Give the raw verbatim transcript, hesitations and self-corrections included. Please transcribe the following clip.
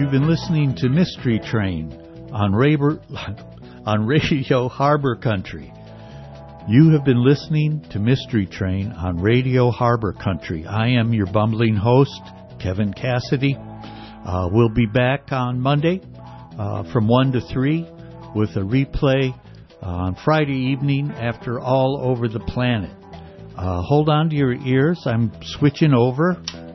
You've been listening to Mystery Train on, Raber, on Radio Harbor Country. You have been listening to Mystery Train on Radio Harbor Country. I am your bumbling host, Kevin Cassidy. Uh, we'll be back on Monday uh, from one to three with a replay uh, on Friday evening after All Over the Planet. Uh, hold on to your ears. I'm switching over.